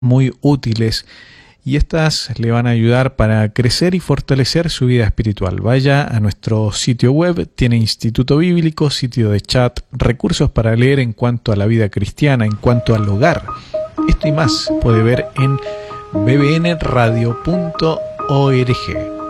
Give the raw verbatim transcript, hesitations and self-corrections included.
muy útiles y estas le van a ayudar para crecer y fortalecer su vida espiritual. Vaya a nuestro sitio web, tiene instituto bíblico, sitio de chat, recursos para leer en cuanto a la vida cristiana, en cuanto al hogar. Esto y más puede ver en b b n radio punto org.